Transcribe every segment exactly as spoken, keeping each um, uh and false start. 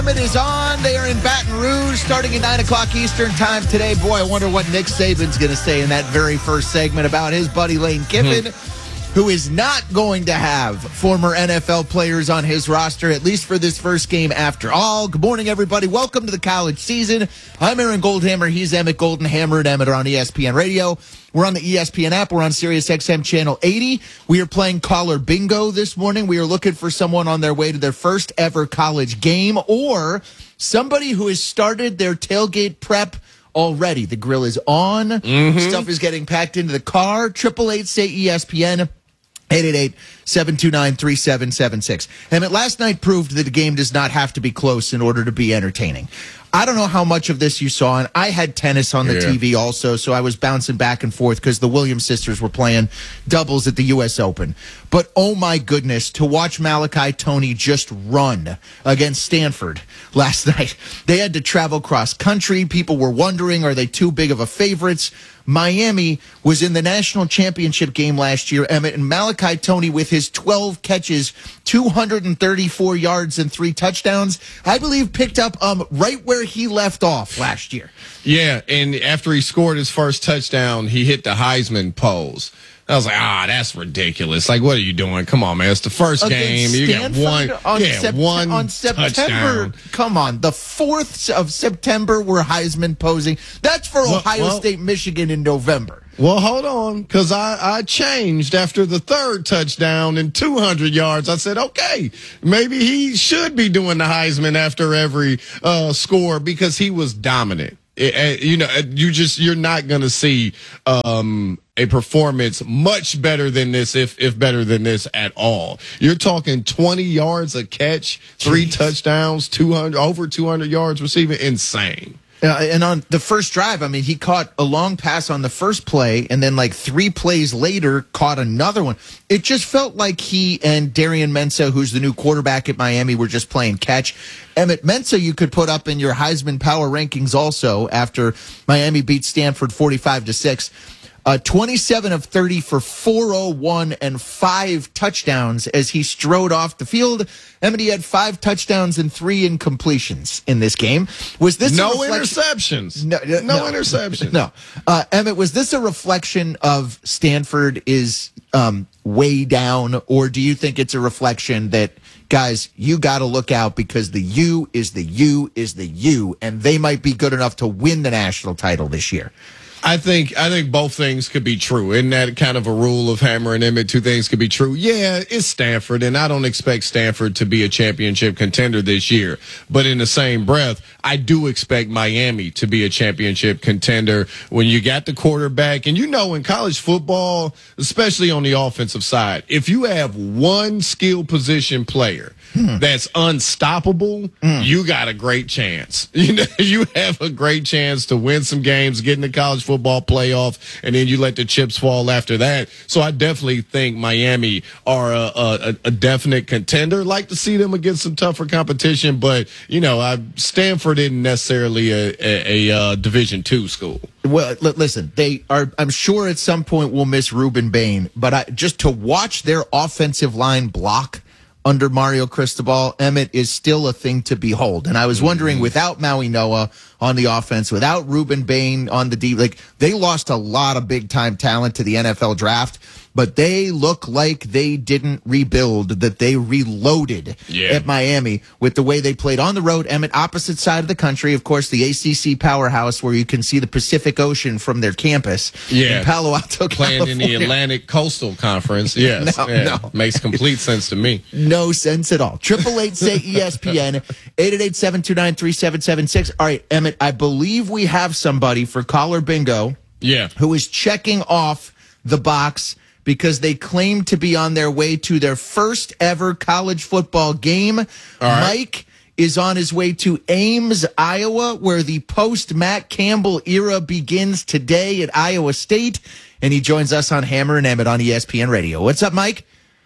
It is on. They are in Baton Rouge starting at nine o'clock Eastern time today. Boy, I wonder what Nick Saban's going to say in that very first segment about his buddy Lane Kiffin, mm-hmm. who is not going to have former N F L players on his roster, at least for this first game after all. Good morning, everybody. Welcome to the college season. I'm Aaron Goldhammer. He's Emmett Goldenhammer, and Emmett are on E S P N Radio. We're on the E S P N app. We're on Sirius X M Channel eighty. We are playing Caller Bingo this morning. We are looking for someone on their way to their first ever college game or somebody who has started their tailgate prep already. The grill is on. Mm-hmm. Stuff is getting packed into the car. Triple eight say E S P N. eight eight eight, seven two nine, three seven seven six. Emmett, last night proved that a game does not have to be close in order to be entertaining. I don't know how much of this you saw, and I had tennis on the yeah. T V also, so I was bouncing back and forth because the Williams sisters were playing doubles at the U S Open. But, oh my goodness, to watch Malachi Tony just run against Stanford last night. They had to travel cross-country. People were wondering, are they too big of a favorites? Miami was in the national championship game last year, Emmett, and Malachi Tony with his twelve catches, two hundred thirty-four yards and three touchdowns, I believe picked up um right where he left off last year. Yeah, and after he scored his first touchdown, he hit the Heisman pose. I was like, ah, that's ridiculous. Like, what are you doing? Come on, man. It's the first Against game. You Stanford got one, on yeah, Sept- one on September. touchdown. Come on. The fourth of September, we're Heisman posing. That's for well, Ohio well, State, Michigan in November. Well, hold on, because I, I changed after the third touchdown and two hundred yards. I said, okay, maybe he should be doing the Heisman after every uh, score because he was dominant. It, it, you know, you just you're not going to see um, a performance much better than this, if if better than this at all. You're talking twenty yards a catch, three Jeez. touchdowns, two hundred over two hundred yards receiving, insane. Uh, and on the first drive, I mean, he caught a long pass on the first play, and then like three plays later, caught another one. It just felt like he and Darian Mensah, who's the new quarterback at Miami, were just playing catch. Emmett Mensah, you could put up in your Heisman power rankings also after Miami beat Stanford forty-five to six. Uh, twenty-seven of thirty for four oh one and five touchdowns as he strode off the field. Emmett, he had five touchdowns and three incompletions in this game. Was this no a interceptions? No, no, no no interceptions. No, uh, Emmett, was this a reflection of Stanford is um, way down, or do you think it's a reflection that, guys, you got to look out because the U is the U is the U, and they might be good enough to win the national title this year? I think I think both things could be true. Isn't that kind of a rule of Hammer and Emmett? Two things could be true. Yeah, it's Stanford, and I don't expect Stanford to be a championship contender this year. But in the same breath, I do expect Miami to be a championship contender when you got the quarterback. And you know, in college football, especially on the offensive side, if you have one skill position player hmm. that's unstoppable, hmm. you got a great chance. You know, you have a great chance to win some games, get in the college football playoff, and then you let the chips fall after that. So I definitely think Miami are a, a, a definite contender. Like to see them against some tougher competition, but you know, I, Stanford isn't necessarily a, a, a uh, Division two school. Well, l- listen, they are. I'm sure at some point we'll miss Ruben Bain, but I, just to watch their offensive line block under Mario Cristobal, Emmett, is still a thing to behold. And I was wondering, mm-hmm. without Maui Noah on the offense, without Ruben Bain on the D, like they lost a lot of big time talent to the N F L draft, but they look like they didn't rebuild, that they reloaded yeah. at Miami with the way they played on the road. Emmett, opposite side of the country, of course, the A C C powerhouse where you can see the Pacific Ocean from their campus yeah. in Palo Alto, Playing California. in the Atlantic Coastal Conference. Yes. no, yeah. no. Makes complete sense to me. No sense at all. Triple eight say E S P N, eight eight eight, seven two nine, three seven seven six. All right, Emmett, I believe we have somebody for Caller Bingo yeah. who is checking off the box because they claim to be on their way to their first ever college football game. All right. Mike is on his way to Ames, Iowa, where the post-Matt Campbell era begins today at Iowa State, and he joins us on Hammer and Emmett on E S P N Radio. What's up, Mike?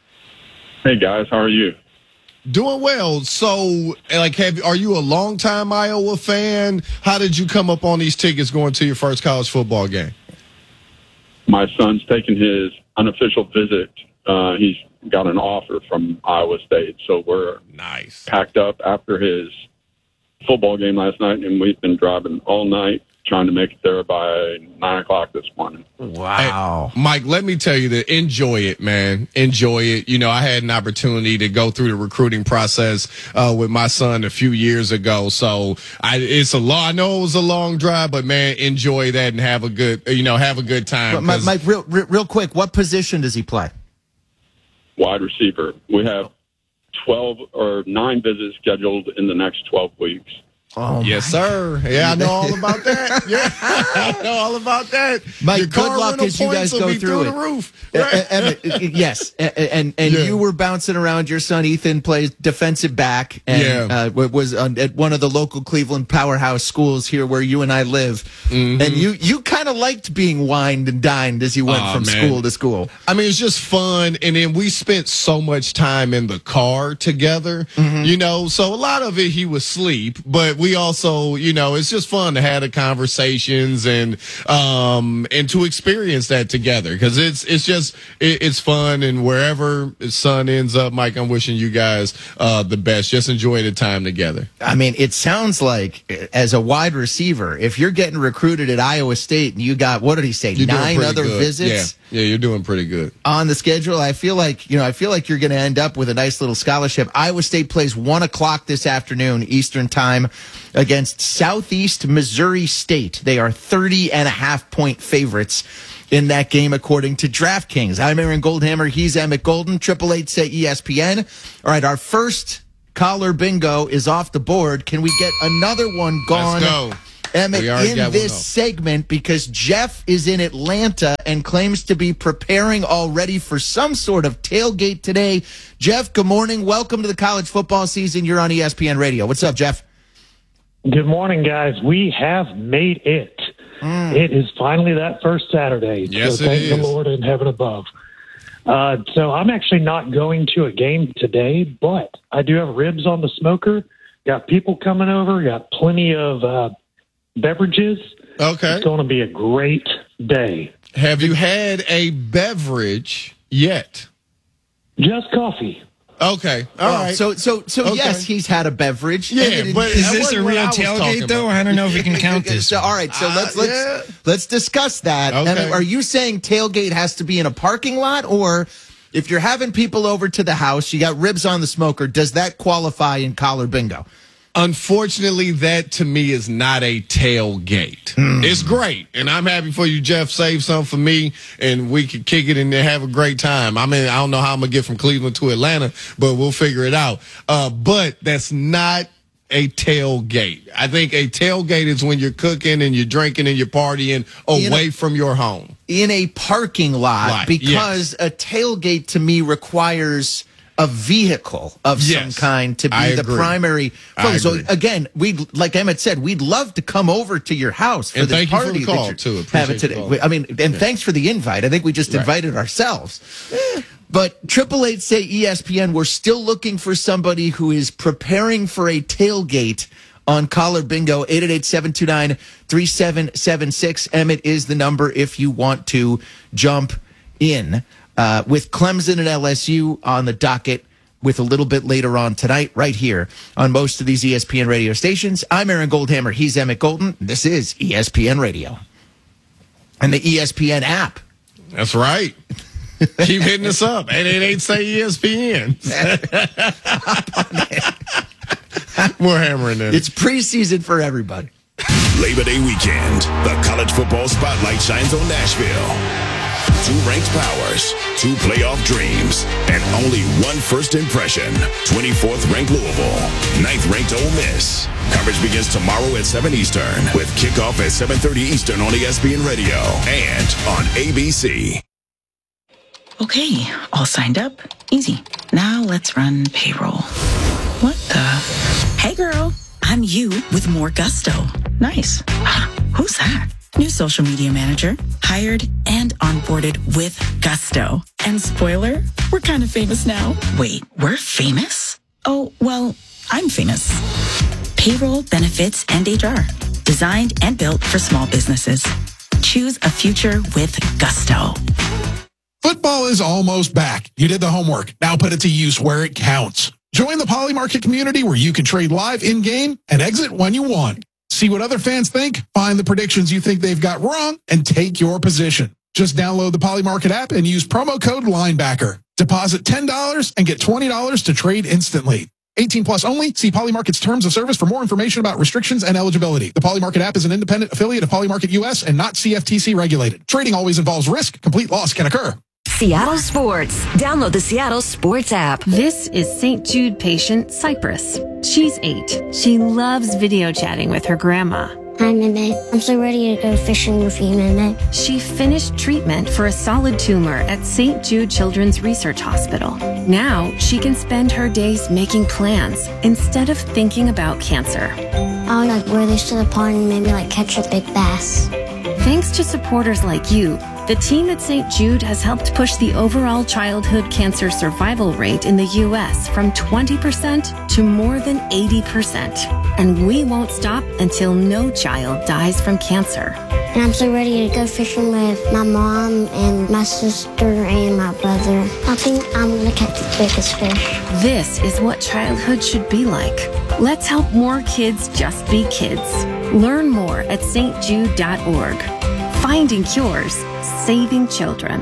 Hey, guys. How are you? Doing well. So, like, have are you a longtime Iowa fan? How did you come up on these tickets going to your first college football game? My son's taking his unofficial visit. Uh, he's got an offer from Iowa State, so we're nice packed up after his football game last night, and we've been driving all night trying to make it there by nine o'clock this morning. Wow. Hey, Mike, let me tell you that enjoy it, man. Enjoy it. You know, I had an opportunity to go through the recruiting process uh, with my son a few years ago. So I, it's a long, I know it was a long drive, but man, enjoy that and have a good, you know, have a good time. Mike, Mike real, real quick, what position does he play? Wide receiver. We have twelve or nine visits scheduled in the next twelve weeks. Oh, yes, sir. Yeah, I know all about that. Yeah, I know all about that. Mike, Your good luck as you guys go through, through it. the roof. Right? Uh, uh, yes, and and, and yeah. you were bouncing around. Your son Ethan plays defensive back, and yeah. uh, was on, at one of the local Cleveland powerhouse schools here where you and I live. Mm-hmm. And you you kind of liked being wined and dined as you went oh, from man. school to school. I mean, it's just fun, and then we spent so much time in the car together. Mm-hmm. You know, so a lot of it he was asleep, but we also, you know, it's just fun to have the conversations and um and to experience that together because it's it's just it, it's fun, and wherever his son ends up, Mike, I'm wishing you guys uh the best. Just enjoy the time together. I mean, it sounds like as a wide receiver, if you're getting recruited at Iowa State and you got, what did he say, you're nine other good. visits? Yeah. yeah, you're doing pretty good on the schedule. I feel like you know, I feel like you're going to end up with a nice little scholarship. Iowa State plays one o'clock this afternoon Eastern time against Southeast Missouri State. They are thirty and a half point favorites in that game, according to DraftKings. I'm Aaron Goldhammer. He's Emmett Golden. Triple eight say E S P N. All right, our first collar bingo is off the board. Can we get another one gone? Let's go. Emmett, in this segment, because Jeff is in Atlanta and claims to be preparing already for some sort of tailgate today. Jeff, good morning. Welcome to the college football season. You're on E S P N Radio. What's up, Jeff? Good morning, guys. We have made it. Mm. It is finally that first Saturday. Yes, so thank it the is. Lord in heaven above. Uh, so I'm actually not going to a game today, but I do have ribs on the smoker. Got people coming over. Got plenty of uh, beverages. Okay. It's going to be a great day. Have you had a beverage yet? Just coffee. Okay. All oh, right. So, so, so okay. yes, he's had a beverage. Yeah, but is this a real tailgate though? I don't know if we can count this. So, all right. So uh, let's let's yeah. let's discuss that. Okay. And are you saying tailgate has to be in a parking lot, or if you're having people over to the house, you got ribs on the smoker? Does that qualify in collar bingo? Unfortunately, that to me is not a tailgate. Mm. It's great, and I'm happy for you, Jeff. Save some for me, and we can kick it and have a great time. I mean, I don't know how I'm going to get from Cleveland to Atlanta, but we'll figure it out. Uh, but that's not a tailgate. I think a tailgate is when you're cooking and you're drinking and you're partying away a, from your home. In a parking lot, lot because yes. a tailgate to me requires a vehicle of yes, some kind to be I the agree. primary focus. So again, we like Emmett said, we'd love to come over to your house for and this thank party you for the call, that too. you're Appreciate having today. the call. I mean, and yeah. thanks for the invite. I think we just right. invited ourselves. But Triple Eight say E S P N, we're still looking for somebody who is preparing for a tailgate on Collar Bingo. Eight eight eight, seven two nine, three seven seven six. Emmett is the number if you want to jump in. Uh, with Clemson and L S U on the docket with a little bit later on tonight, right here on most of these E S P N radio stations. I'm Aaron Goldhammer. He's Emmett Golden. This is E S P N Radio. And the E S P N app. That's right. Keep hitting us up. eight eight eight, say E S P N. We're hammering it. It's preseason for everybody. Labor Day weekend, the college football spotlight shines on Nashville. Two ranked powers, two playoff dreams, and only one first impression. twenty-fourth ranked Louisville, ninth ranked Ole Miss. Coverage begins tomorrow at seven Eastern with kickoff at seven thirty Eastern on E S P N Radio and on A B C. Okay, all signed up. Easy. Now let's run payroll. What the? Hey girl, I'm you with more gusto. Nice. Who's that? New social media manager, hired and onboarded with gusto. And spoiler, we're kind of famous now. Wait, we're famous? Oh, well, I'm famous. Payroll, benefits, and H R. Designed and built for small businesses. Choose a future with gusto. Football is almost back. You did the homework. Now put it to use where it counts. Join the Poly Market community where you can trade live in-game and exit when you want. See what other fans think, find the predictions you think they've got wrong, and take your position. Just download the Poly Market app and use promo code Linebacker. Deposit ten dollars and get twenty dollars to trade instantly. eighteen plus only. See Poly Market's terms of service for more information about restrictions and eligibility. The Poly Market app is an independent affiliate of Poly Market U S and not C F T C regulated. Trading always involves risk. Complete loss can occur. Seattle Sports. Download the Seattle Sports app. This is Saint Jude patient Cypress. She's eight. She loves video chatting with her grandma. Hi, Meme. I'm so ready to go fishing with you, Meme. She finished treatment for a solid tumor at Saint Jude Children's Research Hospital. Now she can spend her days making plans instead of thinking about cancer. I would like wear this to the pond and maybe like catch a big bass. Thanks to supporters like you, the team at Saint Jude has helped push the overall childhood cancer survival rate in the U S from twenty percent to more than eighty percent. And we won't stop until no child dies from cancer. And I'm so ready to go fishing with my mom and my sister and my brother. I think I'm going to catch the biggest fish. This is what childhood should be like. Let's help more kids just be kids. Learn more at S T jude dot org. Finding cures, saving children.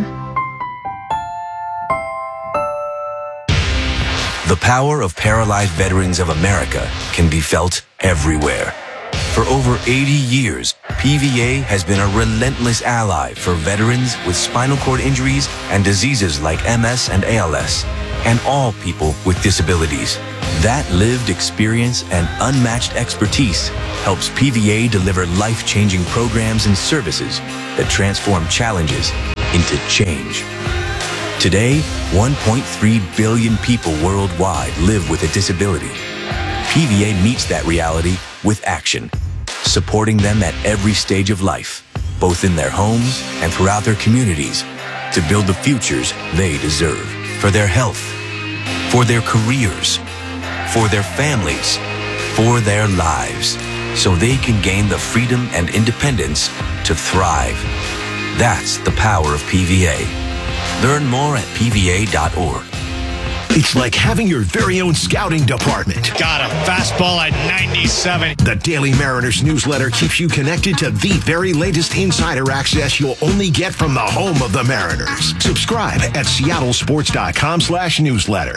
The power of Paralyzed Veterans of America can be felt everywhere. For over eighty years, P V A has been a relentless ally for veterans with spinal cord injuries and diseases like M S and A L S, and all people with disabilities. That lived experience and unmatched expertise helps P V A deliver life-changing programs and services that transform challenges into change. Today, one point three billion people worldwide live with a disability. P V A meets that reality with action, supporting them at every stage of life, both in their homes and throughout their communities, to build the futures they deserve for their health, for their careers, for their families, for their lives, so they can gain the freedom and independence to thrive. That's the power of P V A. Learn more at P V A dot org. It's like having your very own scouting department. Got a fastball at ninety-seven. The Daily Mariners newsletter keeps you connected to the very latest insider access you'll only get from the home of the Mariners. Subscribe at seattle sports dot com slash newsletter.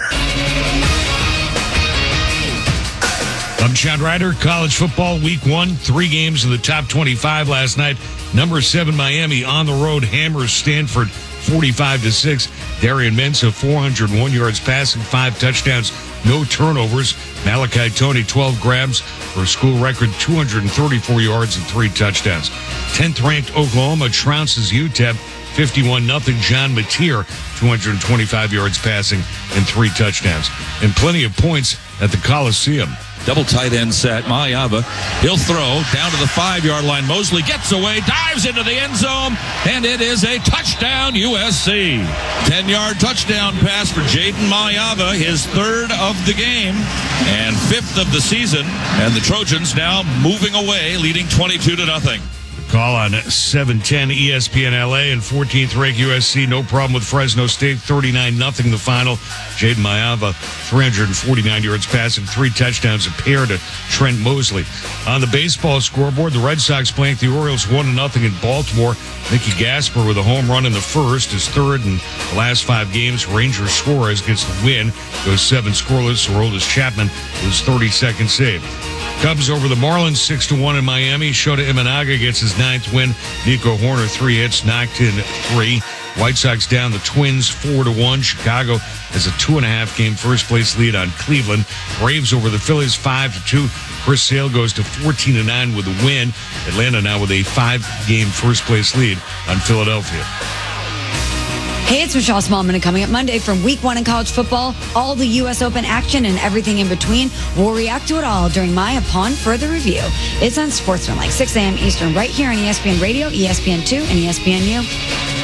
I'm Chad Ryder. College football week one. Three games in the top twenty-five last night. Number seven, Miami on the road hammers Stanford forty-five to six. Darian Mensah, four hundred one yards passing, five touchdowns, no turnovers. Malachi Toney, twelve grabs for a school record, two hundred thirty-four yards and three touchdowns. tenth ranked Oklahoma trounces U T E P fifty-one nothing. John Mateer, two hundred twenty-five yards passing and three touchdowns. And plenty of points at the Coliseum. Double tight end set. Mayava, he'll throw down to the five-yard line. Mosley gets away, dives into the end zone, and it is a touchdown, U S C. ten-yard touchdown pass for Jaden Mayava, his third of the game and fifth of the season. And the Trojans now moving away, leading twenty-two to nothing. Call on seven ten E S P N L A and fourteenth ranked U S C. No problem with Fresno State. thirty-nine nothing the final. Jaden Mayava, three hundred forty-nine yards passing, three touchdowns, a pair to Trent Mosley. On the baseball scoreboard, the Red Sox blanked the Orioles one to nothing in Baltimore. Mickey Gasper with a home run in the first, his third in the last five games. Ranger Suarez gets the win, goes seven scoreless. Aroldis Chapman was thirty-second save. Cubs over the Marlins six to one in Miami. Shota Imanaga gets his ninth win. Nico Horner, three hits, knocked in three. White Sox down the Twins four to one. Chicago has a two and a half game first place lead on Cleveland. Braves over the Phillies five to two. Chris Sale goes to fourteen to nine with a win. Atlanta now with a five game first place lead on Philadelphia. Hey, it's Michelle Smallman, and coming up Monday from week one in college football, all the U S Open action and everything in between. We'll react to it all during my Upon Further Review. It's on Sportsman, like six a.m. Eastern, right here on E S P N Radio, E S P N two, and E S P N U.